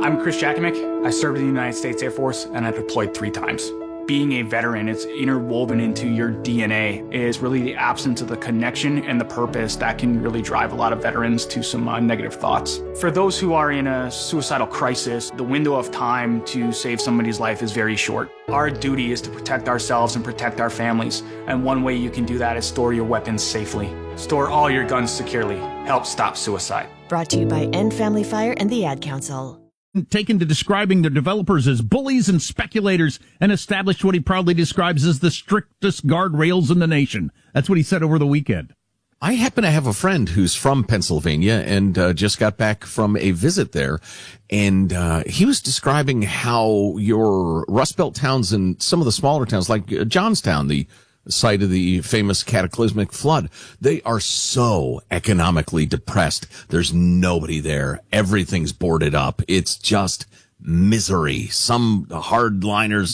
I'm Chris Jakomick. I served in the United States Air Force and I deployed 3 times. Being a veteran, it's interwoven into your DNA, is really the absence of the connection and the purpose that can really drive a lot of veterans to some negative thoughts. For those who are in a suicidal crisis, the window of time to save somebody's life is very short. Our duty is to protect ourselves and protect our families, and one way you can do that is store your weapons safely. Store all your guns securely. Help stop suicide. Brought to you by End Family Fire and the Ad Council. Taken to describing their developers as bullies and speculators and established what he proudly describes as the strictest guardrails in the nation. That's what he said over the weekend. I happen to have a friend who's from Pennsylvania and just got back from a visit there. And he was describing how your Rust Belt towns and some of the smaller towns like Johnstown, the site of the famous cataclysmic flood, they are so economically depressed. There's nobody there. Everything's boarded up. It's just misery. Some hardliners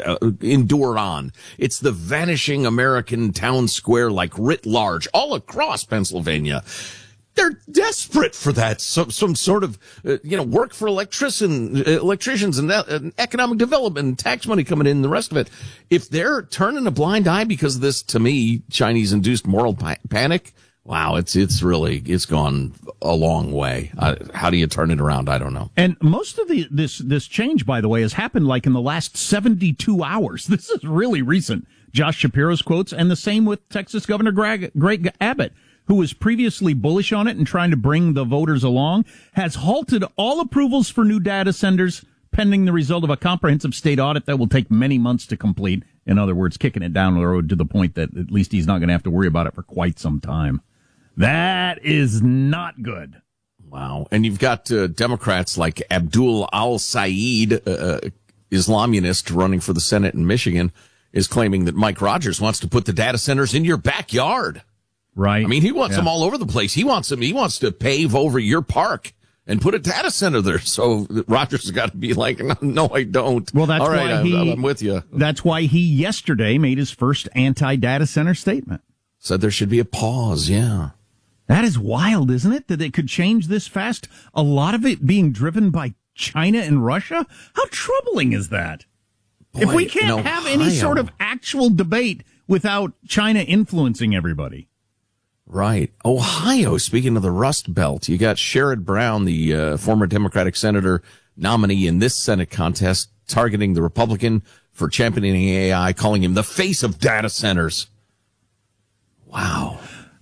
endure on. It's the vanishing American town square, like writ large, all across Pennsylvania. They're desperate for that. Some sort of, work for electricians and economic development and tax money coming in and the rest of it. If they're turning a blind eye because of this, to me, Chinese induced moral panic, wow, it's gone a long way. How do you turn it around? I don't know. And most of this change, by the way, has happened like in the last 72 hours. This is really recent. Josh Shapiro's quotes, and the same with Texas Governor Greg Abbott, who was previously bullish on it and trying to bring the voters along, has halted all approvals for new data centers pending the result of a comprehensive state audit that will take many months to complete. In other words, kicking it down the road to the point that at least he's not going to have to worry about it for quite some time. That is not good. Wow. And you've got Democrats like Abdul al-Sayed, Islamist running for the Senate in Michigan, is claiming that Mike Rogers wants to put the data centers in your backyard. Right. I mean, he wants them all over the place. He wants to pave over your park and put a data center there. So Rogers has got to be like, no, I don't. Well, that's all right, why I'm with you. That's why he yesterday made his first anti-data center statement. Said there should be a pause. Yeah. That is wild, isn't it? That it could change this fast. A lot of it being driven by China and Russia. How troubling is that? Boy, if we can't have any sort of actual debate without China influencing everybody. Right. Ohio, speaking of the Rust Belt, you got Sherrod Brown, the former Democratic senator nominee in this Senate contest, targeting the Republican for championing AI, calling him the face of data centers. Wow.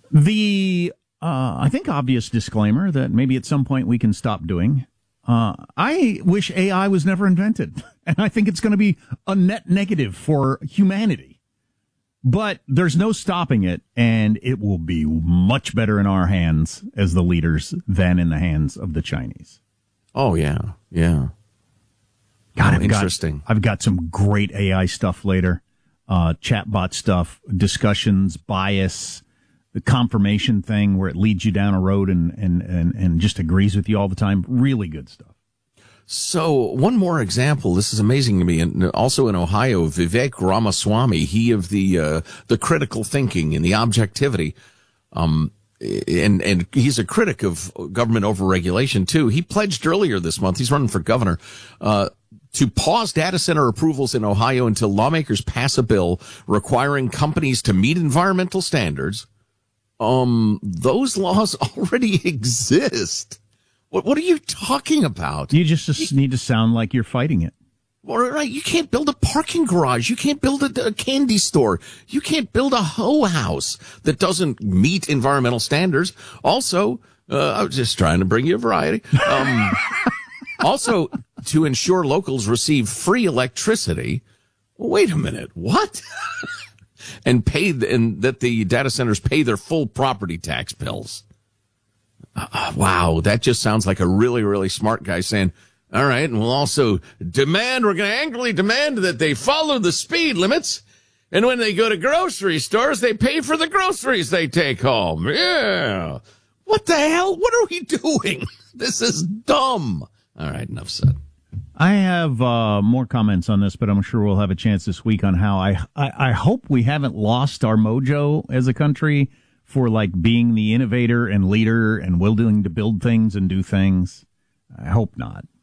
I think obvious disclaimer that maybe at some point we can stop doing. I wish AI was never invented, and I think it's going to be a net negative for humanity. But there's no stopping it, and it will be much better in our hands as the leaders than in the hands of the Chinese. Oh, yeah. Yeah. God, interesting. I've got some great AI stuff later. Chatbot stuff, discussions, bias, the confirmation thing where it leads you down a road and just agrees with you all the time. Really good stuff. So one more example. This is amazing to me. And also in Ohio, Vivek Ramaswamy, he of the critical thinking and the objectivity. And he's a critic of government overregulation too. He pledged earlier this month, he's running for governor, to pause data center approvals in Ohio until lawmakers pass a bill requiring companies to meet environmental standards. Those laws already exist. What are you talking about? You just need to sound like you're fighting it. All right, you can't build a parking garage. You can't build a candy store. You can't build a hoe house that doesn't meet environmental standards. Also, I was just trying to bring you a variety. Also, to ensure locals receive free electricity. Wait a minute, what? and that the data centers pay their full property tax bills. Wow, that just sounds like a really, really smart guy saying, all right, and we're going to angrily demand that they follow the speed limits. And when they go to grocery stores, they pay for the groceries they take home. Yeah. What the hell? What are we doing? This is dumb. All right, enough said. I have more comments on this, but I'm sure we'll have a chance this week on how I hope we haven't lost our mojo as a country for like being the innovator and leader and willing to build things and do things. I hope not.